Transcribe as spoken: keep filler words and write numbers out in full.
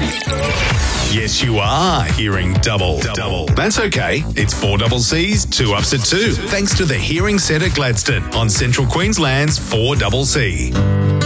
Yes, you are hearing double. Double. That's okay. It's four double C's, two ups at two. Thanks to the Hearing Centre Gladstone on Central Queensland's four double C.